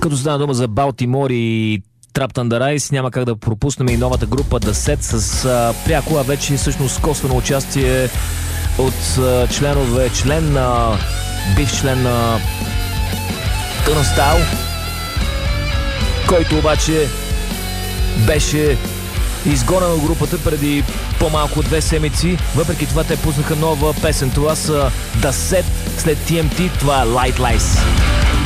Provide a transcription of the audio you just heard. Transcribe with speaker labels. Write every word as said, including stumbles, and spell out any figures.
Speaker 1: Като стана дума за Балтимор и Trapped Under Ice, няма как да пропуснем и новата група The Set с а, пряко, а вече всъщност косвено участие от а, членове, член на бив член на Turnstile, който обаче беше изгонен от групата преди по-малко от две седмици. Въпреки това те пуснаха нова песен. Това са The Set след Ти Ем Ти. Това е Light Lies.